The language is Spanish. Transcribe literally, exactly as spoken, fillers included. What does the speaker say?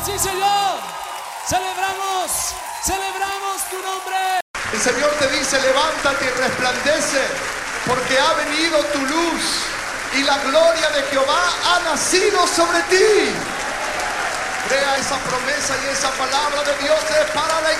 Sí, Señor. Celebramos, celebramos tu nombre. El Señor te dice: levántate y resplandece, porque ha venido tu luz y la gloria de Jehová ha nacido sobre ti. Crea esa promesa y esa palabra de Dios es para la iglesia.